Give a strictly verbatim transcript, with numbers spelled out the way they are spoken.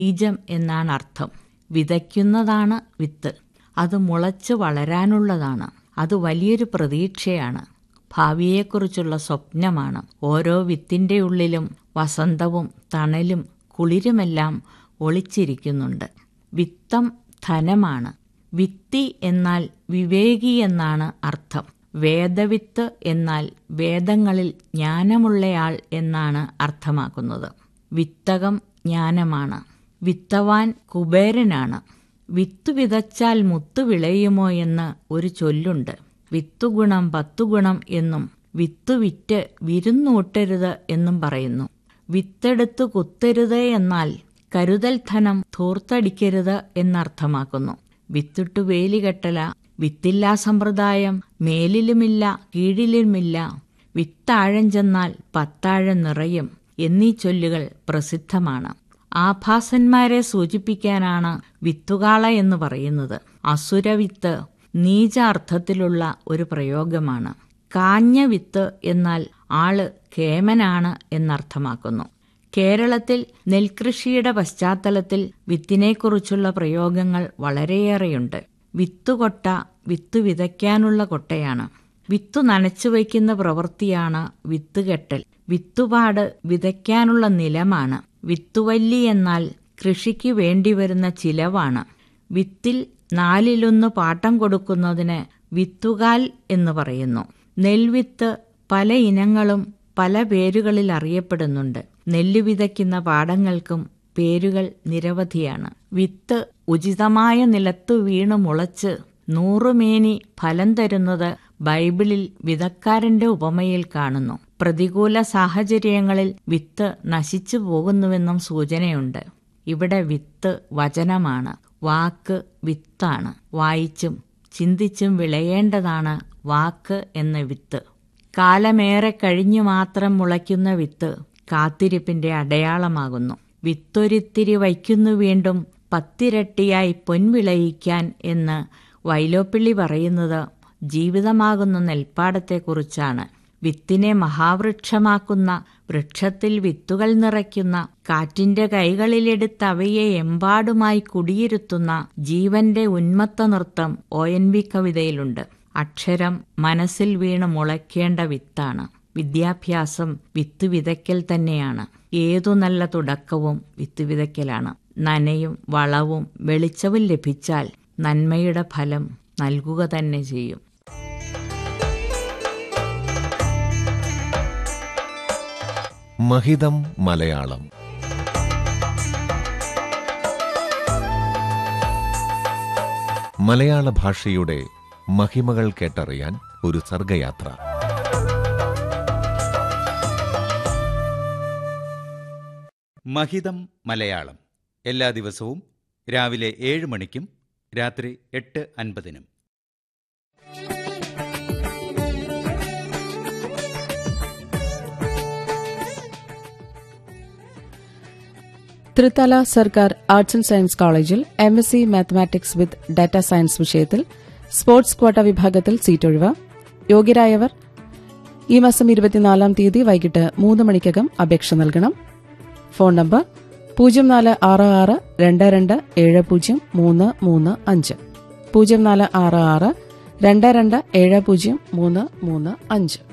ബീജം എന്നാണ് അർത്ഥം. വിതയ്ക്കുന്നതാണ് വിത്ത്. അത് മുളച്ച് വളരാനുള്ളതാണ്. അത് വലിയൊരു പ്രതീക്ഷയാണ്. ഭാവിയെക്കുറിച്ചുള്ള സ്വപ്നമാണ്. ഓരോ വിത്തിൻ്റെ ഉള്ളിലും വസന്തവും തണലും കുളിരുമെല്ലാം ഒളിച്ചിരിക്കുന്നുണ്ട്. വിത്തം ധനമാണ്. വിത്തി എന്നാൽ വിവേകി എന്നാണ് അർത്ഥം. വേദവിത്ത് എന്നാൽ വേദങ്ങളിൽ ജ്ഞാനമുള്ളയാൾ എന്നാണ് അർത്ഥമാക്കുന്നത്. വിത്തകം ജ്ഞാനമാണ്. വിത്തവാൻ കുബേരനാണ്. വിത്തു വിതച്ചാൽ മുത്തു വിളയുമോ എന്ന് ഒരു ചൊല്ലുണ്ട്. വിത്തുഗുണം പത്തുഗുണം എന്നും വിത്തു വിറ്റ് വിരുന്നൂട്ടരുത് എന്നും പറയുന്നു. വിത്തെടുത്ത് കുത്തരുത് എന്നാൽ കരുതൽ ധനം ധൂർത്തടിക്കരുത് എന്നർത്ഥമാക്കുന്നു. വിത്തിട്ടു വേലി കെട്ടല, വിത്തില്ലാ സമ്പ്രദായം മേലിലുമില്ല കീഴിലുമില്ല, വിത്താഴം ചെന്നാൽ പത്താഴം നിറയും എന്നീ ചൊല്ലുകൾ പ്രസിദ്ധമാണ്. ആഭാസന്മാരെ സൂചിപ്പിക്കാനാണ് വിത്തുകാള എന്ന് പറയുന്നത്. അസുരവിത്ത് നീച അർത്ഥത്തിലുള്ള ഒരു പ്രയോഗമാണ്. കാഞ്ഞ വിത്ത് എന്നാൽ ആള് കേമനാണ് എന്നർത്ഥമാക്കുന്നു. കേരളത്തിൽ നെൽകൃഷിയുടെ പശ്ചാത്തലത്തിൽ വിത്തിനെക്കുറിച്ചുള്ള പ്രയോഗങ്ങൾ വളരെയേറെയുണ്ട്. വിത്തുകൊട്ട വിത്ത് വിതയ്ക്കാനുള്ള കൊട്ടയാണ്. വിത്തു നനച്ചു വയ്ക്കുന്ന പ്രവൃത്തിയാണ് വിത്തുകെട്ടൽ. വിത്തുപാട് വിതയ്ക്കാനുള്ള നിലമാണ്. വിത്തുവല്ലി എന്നാൽ കൃഷിക്ക് വേണ്ടിവരുന്ന ചിലവാണ്. വിത്തിൽ നാലിലൊന്ന് പാട്ടം കൊടുക്കുന്നതിന് വിത്തുകാൽ എന്ന് പറയുന്നു. നെൽവിത്ത് പല ഇനങ്ങളും പല പേരുകളിൽ അറിയപ്പെടുന്നുണ്ട്. നെല്ല് വിതയ്ക്കുന്ന പാടങ്ങൾക്കും പേരുകൾ നിരവധിയാണ്. വിത്ത് ഉചിതമായ നിലത്തു വീണു മുളച്ച് നൂറുമേനി ഫലം തരുന്നത് ബൈബിളിൽ വിതക്കാരന്റെ ഉപമയിൽ കാണുന്നു. പ്രതികൂല സാഹചര്യങ്ങളിൽ വിത്ത് നശിച്ചു പോകുന്നുവെന്നും സൂചനയുണ്ട്. ഇവിടെ വിത്ത് വചനമാണ്. വാക്ക് വിത്താണ്. വായിച്ചും ചിന്തിച്ചും വിളയേണ്ടതാണ് വാക്ക് എന്ന വിത്ത്. കാലമേറെ കഴിഞ്ഞു മാത്രം മുളയ്ക്കുന്ന വിത്ത് കാത്തിരിപ്പിന്റെ അടയാളമാകുന്നു. വിത്തൊരിത്തിരി വയ്ക്കുന്നു വീണ്ടും പത്തിരട്ടിയായി പൊൻവിളയിക്കാൻ എന്ന് വൈലോപ്പിള്ളി പറയുന്നത് ജീവിതമാകുന്ന നെൽപ്പാടത്തെക്കുറിച്ചാണ്. വിത്തിനെ മഹാവൃക്ഷമാക്കുന്ന, വൃക്ഷത്തിൽ വിത്തുകൾ നിറയ്ക്കുന്ന, കാറ്റിന്റെ കൈകളിലെടുത്ത് അവയെ എമ്പാടുമായി കുടിയിരുത്തുന്ന ജീവന്റെ ഉന്മത്ത നൃത്തം ഒ എൻ വി കവിതയിലുണ്ട്. അക്ഷരം മനസ്സിൽ വീണ് മുളയ്ക്കേണ്ട വിത്താണ്. വിദ്യാഭ്യാസം വിത്ത് വിതയ്ക്കൽ തന്നെയാണ്. ഏതു നല്ല തുടക്കവും വിത്ത് വിതയ്ക്കലാണ്. നനയും വളവും വെളിച്ചവും ലഭിച്ചാൽ നന്മയുടെ ഫലം നൽകുക തന്നെ ചെയ്യും. മഹിതം മലയാളം. മലയാള ഭാഷയുടെ മഹിമകൾ കേട്ടറിയാൻ ഒരു സർഗയാത്ര. മഹിതം മലയാളം എല്ലാ ദിവസവും രാവിലെ ഏഴ് മണിക്കും രാത്രി എട്ട് അൻപതിനും. തൃത്തല സർക്കാർ ആർട്സ് ആൻഡ് സയൻസ് കോളേജിൽ എം എസ് സി മാത്തമാറ്റിക്സ് വിത്ത് ഡാറ്റാ സയൻസ് വിഷയത്തിൽ സ്പോർട്സ് ക്വാട്ട വിഭാഗത്തിൽ സീറ്റൊഴിവ്. യോഗ്യരായവർ ഈ മാസം ഇരുപത്തിനാലാം തീയതി വൈകിട്ട് മൂന്ന് മണിക്കകം അപേക്ഷ നൽകണം. ഫോൺ നമ്പർ പൂജ്യം നാല് ആറ് ആറ് രണ്ട് രണ്ട് ഏഴ് പൂജ്യം മൂന്ന് മൂന്ന് അഞ്ച് പൂജ്യം നാല് ആറ് ആറ് രണ്ട് രണ്ട് ഏഴ് പൂജ്യം മൂന്ന് മൂന്ന് അഞ്ച്.